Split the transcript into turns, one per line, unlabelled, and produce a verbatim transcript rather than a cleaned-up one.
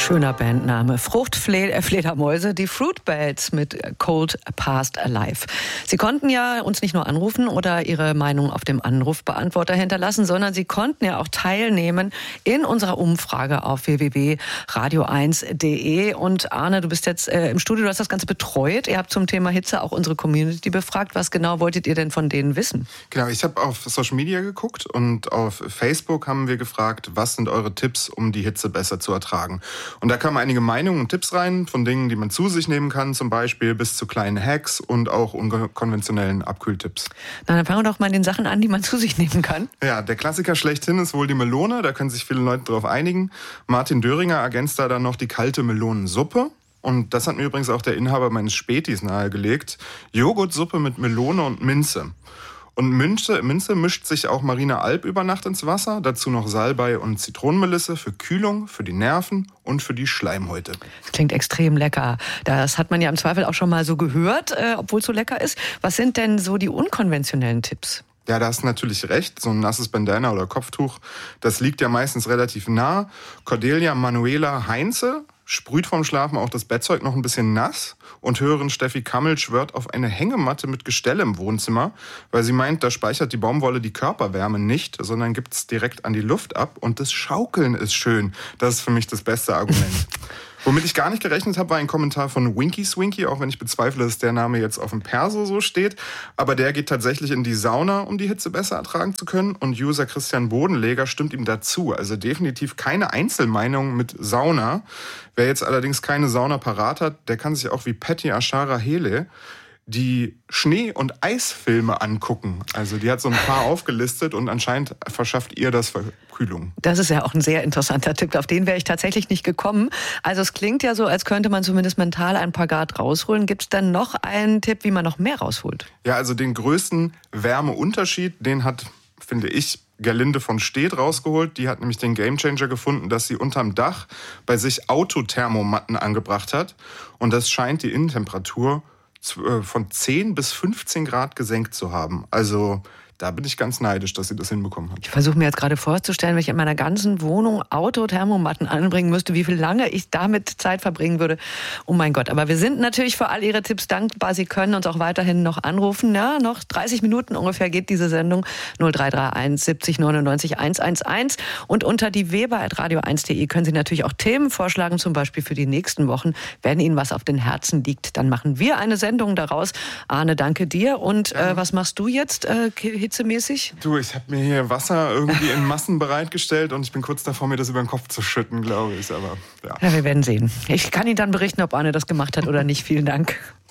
Schöner Bandname. Fruchtfledermäuse, die Fruitbats mit Cold Past Alive. Sie konnten ja uns nicht nur anrufen oder Ihre Meinung auf dem Anrufbeantworter hinterlassen, sondern Sie konnten ja auch teilnehmen in unserer Umfrage auf w w w punkt radio eins punkt d e. Und Arne, du bist jetzt äh, im Studio, du hast das Ganze betreut. Ihr habt zum Thema Hitze auch unsere Community befragt. Was genau wolltet ihr denn von denen wissen?
Genau, ich habe auf Social Media geguckt und auf Facebook haben wir gefragt, was sind eure Tipps, um die Hitze besser zu ertragen. Und da kamen einige Meinungen und Tipps rein, von Dingen, die man zu sich nehmen kann, zum Beispiel bis zu kleinen Hacks und auch unkonventionellen Abkühltipps.
Na, dann fangen wir doch mal in den Sachen an, die man zu sich nehmen kann.
Ja, der Klassiker schlechthin ist wohl die Melone, da können sich viele Leute drauf einigen. Martin Döringer ergänzt da dann noch die kalte Melonensuppe. Und das hat mir übrigens auch der Inhaber meines Spätis nahegelegt. Joghurtsuppe mit Melone und Minze. Und Minze, Minze mischt sich auch Marina Alp über Nacht ins Wasser. Dazu noch Salbei und Zitronenmelisse für Kühlung, für die Nerven und für die Schleimhäute.
Das klingt extrem lecker. Das hat man ja im Zweifel auch schon mal so gehört, äh, obwohl es so lecker ist. Was sind denn so die unkonventionellen Tipps?
Ja, da hast du natürlich recht. So ein nasses Bandana oder Kopftuch, das liegt ja meistens relativ nah. Cordelia Manuela Heinze sprüht vorm Schlafen auch das Bettzeug noch ein bisschen nass. Und Hörerin Steffi Kammel schwört auf eine Hängematte mit Gestell im Wohnzimmer, weil sie meint, da speichert die Baumwolle die Körperwärme nicht, sondern gibt es direkt an die Luft ab. Und das Schaukeln ist schön. Das ist für mich das beste Argument. Womit ich gar nicht gerechnet habe, war ein Kommentar von Winky Swinky, auch wenn ich bezweifle, dass der Name jetzt auf dem Perso so steht. Aber der geht tatsächlich in die Sauna, um die Hitze besser ertragen zu können. Und User Christian Bodenleger stimmt ihm dazu. Also definitiv keine Einzelmeinung mit Sauna. Wer jetzt allerdings keine Sauna parat hat, der kann sich auch wie Patty Ashara Hele die Schnee- und Eisfilme angucken. Also die hat so ein paar aufgelistet und anscheinend verschafft ihr das Verkühlung.
Das ist ja auch ein sehr interessanter Tipp, auf den wäre ich tatsächlich nicht gekommen. Also es klingt ja so, als könnte man zumindest mental ein paar Grad rausholen. Gibt es dann noch einen Tipp, wie man noch mehr rausholt?
Ja, also den größten Wärmeunterschied, den hat, finde ich, Gerlinde von Stedt rausgeholt. Die hat nämlich den Gamechanger gefunden, dass sie unterm Dach bei sich Autothermomatten angebracht hat. Und das scheint die Innentemperatur von zehn bis fünfzehn Grad gesenkt zu haben. Also da bin ich ganz neidisch, dass sie das hinbekommen hat.
Ich versuche mir jetzt gerade vorzustellen, wenn ich in meiner ganzen Wohnung Autothermomatten anbringen müsste, wie viel lange ich damit Zeit verbringen würde. Oh mein Gott, aber wir sind natürlich für all Ihre Tipps dankbar. Sie können uns auch weiterhin noch anrufen. Ja, noch dreißig Minuten ungefähr geht diese Sendung. null drei drei eins siebzig neunundneunzig hundertelf. Und unter die weber at radio eins punkt de können Sie natürlich auch Themen vorschlagen, zum Beispiel für die nächsten Wochen. Wenn Ihnen was auf den Herzen liegt, dann machen wir eine Sendung daraus. Arne, danke dir. Und ja. äh, was machst du jetzt, äh, hitzemäßig?
Du, ich habe mir hier Wasser irgendwie in Massen bereitgestellt und ich bin kurz davor, mir das über den Kopf zu schütten, glaube ich. Aber ja.
Ja, wir werden sehen. Ich kann Ihnen dann berichten, ob Arne das gemacht hat oder nicht. Vielen Dank.